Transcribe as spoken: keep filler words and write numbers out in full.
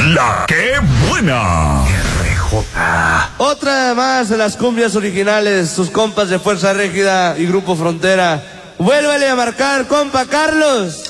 La que buena. R J. Otra más de las cumbias originales, sus compas de Fuerza Régida y Grupo Frontera. Vuélvale a marcar, compa Carlos.